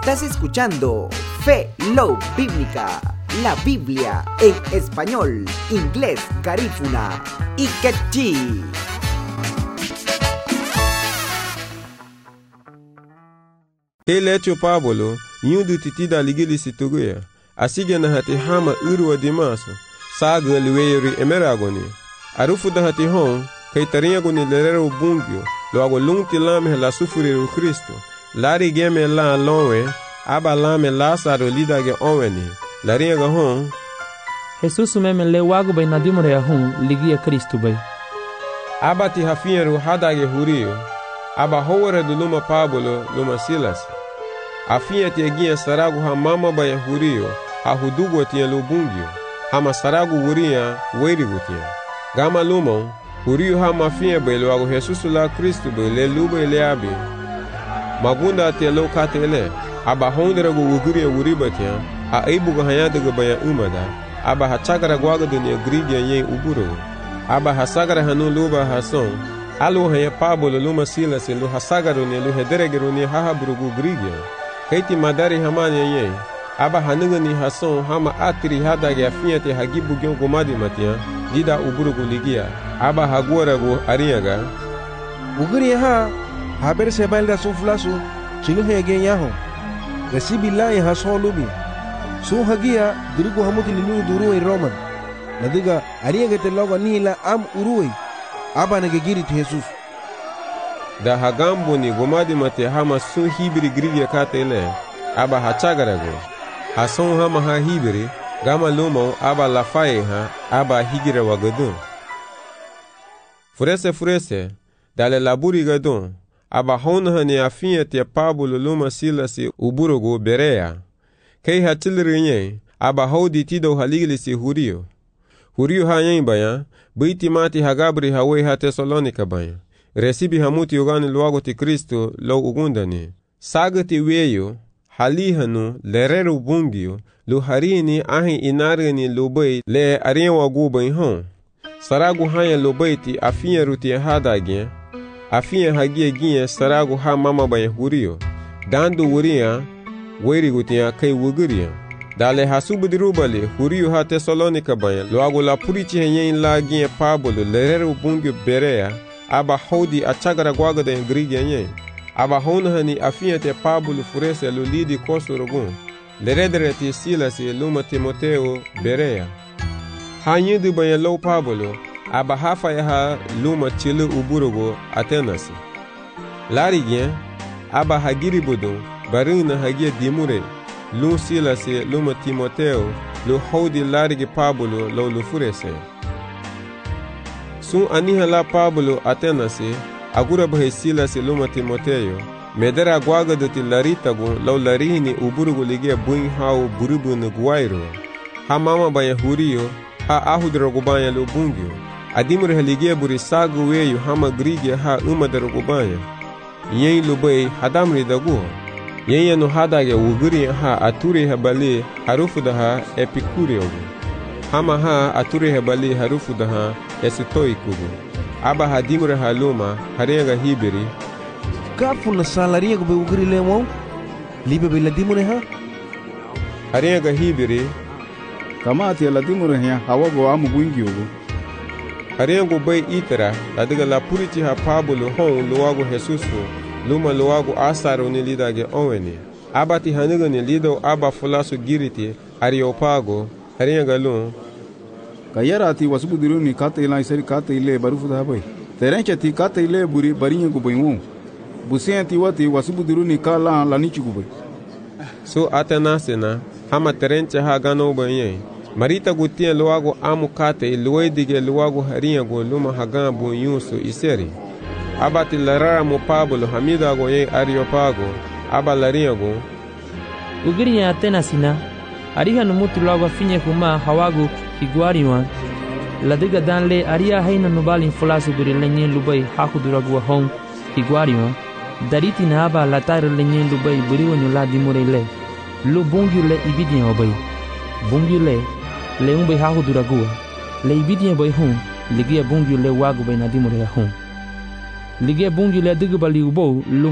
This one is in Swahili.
Estás escuchando Fe, Love Bíblica, la Biblia en español, inglés, garífuna y quechí. Lecho Pablo, nyundu titida ligili situguya, asige na hati hama urwa dimaso, saga liweyori emeragoni. Arufu da hati hon, kay taringoni lerero bungyo, lo ago lungti lame la sufuriru Kristo, lari geme la lonwe, aba lame Lazaro lidage onweni, laringa hon, Jesus meme le wago bay nadimore ya hon, ligia Kristo bay. Aba ti hafieru hadage hurio, aba howere du luma Pablo, luma Silas. Afia ti egia saragu ha mama baya hurio, ha hudugo tia lubungyo, hama saragu wuria, weirigu tia. Gama lumon, hurio ha mafia bay lo ago Jesus la Kristo bay le lube le abi. Magunda tia lo katele, aba honderagu wuguria wuriba tia, ha aibuga hayadaga baya umada, aba ha chagara gwaga dunia grigia yen uburo. Aba ha sagara hanu luba hason, alu haya Pablo luma Silas lu hasagaro ne lu hederegero ne hahabrugu grigia. Kaiti madari hamani ye, aba hanunga ni hason hama atiri hadage afiate hagibu gyon gomadi matia, dida uburugu ligia, aba haguaragu ariaga. Uguri ha, haber sebail da suflasu, chinu hegen yaho. Resibi lai hason lubi. Su hagia, dirigu hamuti linu duruwe Roman. Nadiga, ariaga te loga nila am uruwe, aba nagegiri te Jesus. Da hagambo ni gomadi mate hama sun hibiri grivya katele, aba hachagarago. Hason hama ha hibiri, gama lumo aba lafaye ha, aba higira wagadun. Furese, dale laburi gadun, aba hona ni afinya te Pablo luma Silasi uburugo berea. Kei hatilrinye, aba hodi tido haligilisi hurio. Hurio ha yen baya, biti mati hagabri hawe ha Tesalonika baya. Resibi hamuti yogani luago ti Kristo lo ugundani. Sagati weyo, halihanu, lerero bungyo, lu harini ahi inarani lubay le arienwa guba hon. Saragu haya lubay ti afinya ruti hadagye, afinya hagie ginye saragu ha mama baya hurio. Dandu wuria, weri gutia kay wuguria. Dale hasubudrubali, hurio ha Tesalonika baya, luago la purichi henyen la ginye Pablo lerero bungyo berea, aba hodi achagara gwaga da ingrigia nye. Aba hona hani afia te Pablo furese lu lidi koso rogun. Leredere ti Silas luma Timoteo berea. Hanyidu banya lo Pablo, aba hafa ya ha luma chilu uburugo Atenasi. Lari gen, aba hagiri budun, barina hagia dimure. Lu Silas luma Timoteo, lu hodi larigi Pablo lo lu furese. Sun aniha la Pablo Atenasi, agura bahe Silas luma Timoteo, medera gwaga duti laritagu lau larihini uburugu ligia buin hau buribu nuguwairo. Ha mama baya hurio, ha ahudrogu baya lu bungyo. Adimure ligia buri sagu weyu hama grigia ha umadrogu baya. Yen lubai hadamri dagu. Yen yanu hadage uguri ha aturi habali harufu daha epikuriogu. Hama ha aturi habali harufu daha esitoi kugu. Aba hadimure haluma hariaga hibiri. Kafu na salaria go be ugri lemon. Libe be ladimure ha. Hariaga hibiri. Kama ati ladimure ha hawago amu gwingiogo. Hariago bay itera ladiga la puriti ha Pablo hon luago Jesusu luma luago asaro ni lidage onweni. Aba ti haniga ni lido aba fulasu giriti Areopago hariaga lun. Kayara ati wasubudiru ni kata ila isari kata ile barufu da bay. Terencha ti kata ile buri barinya go baywo. Busen ti wati wasubudiru ni kala lanichi go bay. So Atenasena hama terencha ha gano banye. Marita gutia luago amu kata iluedige luago haria go luma hagan bu yusu iseri. Abati larara mo Pablo hamida go ye Areopago aba laria go. Ugiri ya Atenasina, ariha numutu lago finye kuma hawagu higuariwan. Ladiga danle aria haina nubali fulasu guri lenye lubai hakuduragu hong higuariwan. Dariti na aba latare lenye lubai buriwa nyula dimure le. Lu bungi le ibidian obay. Bungi le umbai hakuduragu. Le ibidian bay hong, ligia bungi le wagu bay nadimure hong. Ligia bungi le digubali ubo lu